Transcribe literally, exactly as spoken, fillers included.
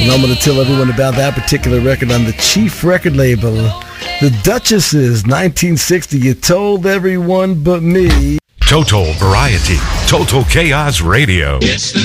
And I'm going to tell everyone about that particular record on the Chief record label. The Duchesses, nineteen sixty, You Told Everyone But Me. Total Variety, Total Chaos Radio.